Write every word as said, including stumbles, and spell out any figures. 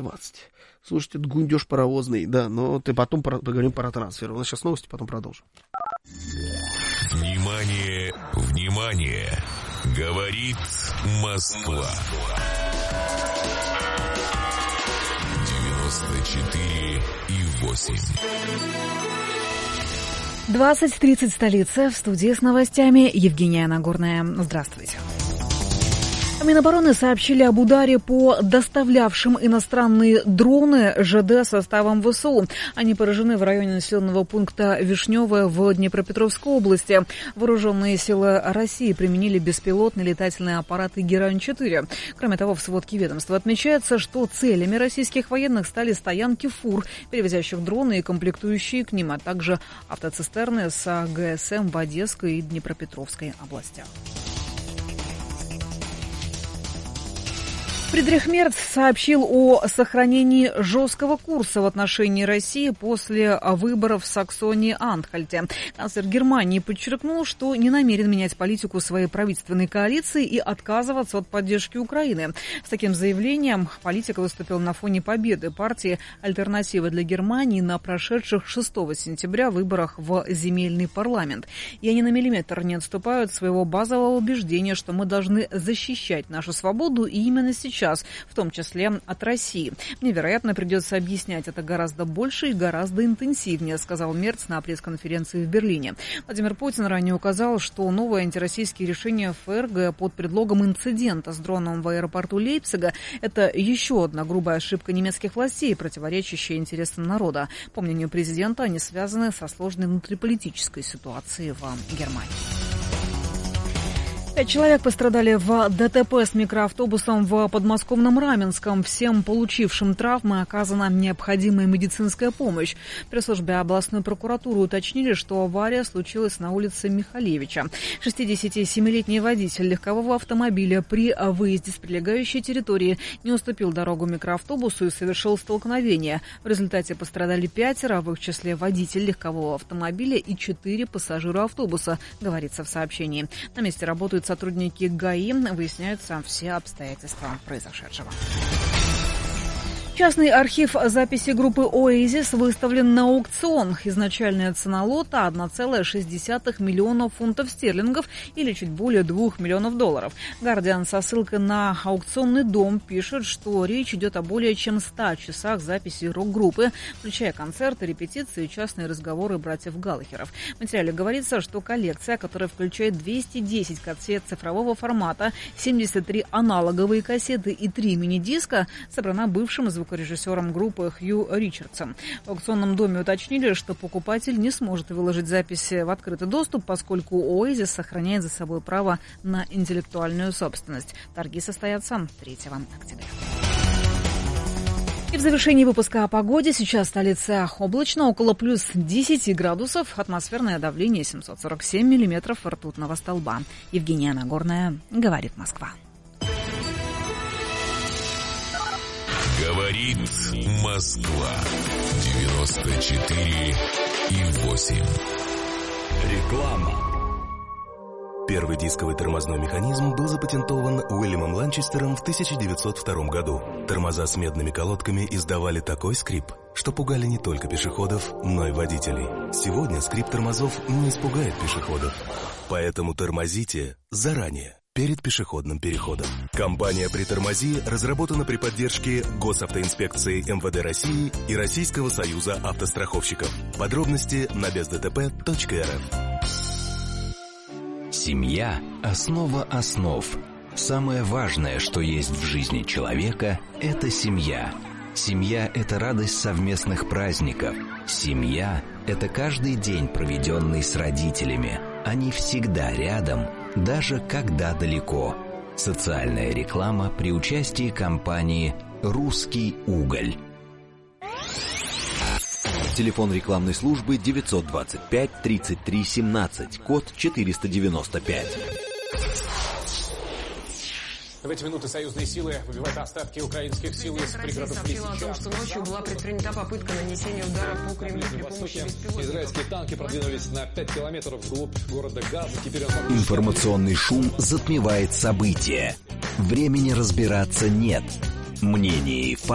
двадцать. Слушайте, это гундеж паровозный, да, но ты потом про, поговорим про трансфер. У нас сейчас новости, потом продолжим. Внимание, внимание! Говорит Москва. девяносто четыре и восемь. двадцать тридцать столица. В студии с новостями Евгения Нагорная. Здравствуйте. Минобороны сообщили об ударе по доставлявшим иностранные дроны ЖД составам ВСУ. Они поражены в районе населенного пункта Вишневое в Днепропетровской области. Вооруженные силы России применили беспилотные летательные аппараты Герань-четыре. Кроме того, в сводке ведомства отмечается, что целями российских военных стали стоянки фур, перевозящих дроны и комплектующие к ним, а также автоцистерны с ГСМ в Одесской и Днепропетровской областях. Фридрих Мерц сообщил о сохранении жесткого курса в отношении России после выборов в Саксонии-Анхальте. Канцлер Германии подчеркнул, что не намерен менять политику своей правительственной коалиции и отказываться от поддержки Украины. С таким заявлением политик выступил на фоне победы партии «Альтернатива для Германии» на прошедших шестого сентября выборах в земельный парламент. И они на миллиметр не отступают от своего базового убеждения, что мы должны защищать нашу свободу и именно сейчас. Сейчас, в том числе от России. Мне, вероятно, придется объяснять это гораздо больше и гораздо интенсивнее, сказал Мерц на пресс-конференции в Берлине. Владимир Путин ранее указал, что новые антироссийские решения ФРГ под предлогом инцидента с дроном в аэропорту Лейпцига – это еще одна грубая ошибка немецких властей, противоречащая интересам народа. По мнению президента, они связаны со сложной внутриполитической ситуацией в Германии. Пять человек пострадали в ДТП с микроавтобусом в подмосковном Раменском. Всем получившим травмы оказана необходимая медицинская помощь. В пресс-службе областной прокуратуры уточнили, что авария случилась на улице Михалевича. шестидесятисемилетний водитель легкового автомобиля при выезде с прилегающей территории не уступил дорогу микроавтобусу и совершил столкновение. В результате пострадали пятеро, в их числе водитель легкового автомобиля и четыре пассажира автобуса, говорится в сообщении. На месте работают сотрудники ГАИ, выясняются все обстоятельства произошедшего. Частный архив записи группы «Оазис» выставлен на аукцион. Изначальная цена лота – одна целая шесть десятых миллиона фунтов стерлингов или чуть более двух миллионов долларов. «Гардиан» со ссылкой на аукционный дом пишет, что речь идет о более чем ста часах записи рок-группы, включая концерты, репетиции и частные разговоры братьев Галлахеров. В материале говорится, что коллекция, которая включает двести десять кассет цифрового формата, семьдесят три аналоговые кассеты и три мини-диска, собрана бывшим звукорежиссером режиссером группы Хью Ричардсом. В аукционном доме уточнили, что покупатель не сможет выложить записи в открытый доступ, поскольку Oasis сохраняет за собой право на интеллектуальную собственность. Торги состоятся третьего октября. И в завершении выпуска о погоде. Сейчас в столице облачно, около плюс десять градусов, атмосферное давление семьсот сорок семь миллиметров ртутного столба. Евгения Нагорная, говорит Москва. Говорит Москва. девяносто четыре и восемь. Реклама. Первый дисковый тормозной механизм был запатентован Уильямом Ланчестером в тысяча девятьсот втором году. Тормоза с медными колодками издавали такой скрип, что пугали не только пешеходов, но и водителей. Сегодня скрип тормозов не испугает пешеходов. Поэтому тормозите заранее, перед пешеходным переходом. Компания «Притормози» разработана при поддержке Госавтоинспекции МВД России и Российского союза автостраховщиков. Подробности на без дэ тэ пэ точка эр эф. Семья – основа основ. Самое важное, что есть в жизни человека – это семья. Семья – это радость совместных праздников. Семья – это каждый день, проведенный с родителями. Они всегда рядом, даже когда далеко. Социальная реклама при участии компании «Русский уголь». Телефон рекламной службы девятьсот двадцать пять тридцать три семнадцать, код четыреста девяносто пять. В эти минуты союзные силы выбивают остатки украинских сил из пригородов Лисичанска. Россия сообщила о том, что ночью была предпринята попытка нанесения удара по Кремлю при помощи беспилотников. Израильские танки продвинулись на пять километров вглубь города Газа. Теперь он... Информационный шум затмевает события. Времени разбираться нет. Мнение и факты